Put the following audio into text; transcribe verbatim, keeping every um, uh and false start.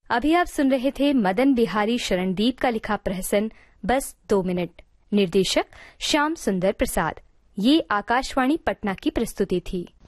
अभी आप सुन रहे थे मदन बिहारी शरणदीप का लिखा प्रहसन बस दो मिनट। निर्देशक श्याम सुंदर प्रसाद। ये आकाशवाणी पटना की प्रस्तुति थी।